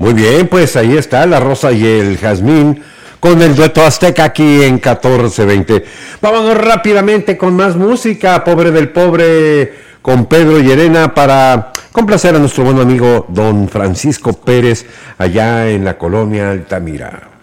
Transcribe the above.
Muy bien, pues ahí está la rosa y el jazmín con el dueto azteca aquí en 1420. Vámonos rápidamente con más música, pobre del pobre, con Pedro Llerena para complacer a nuestro buen amigo don Francisco Pérez allá en la colonia Altamira.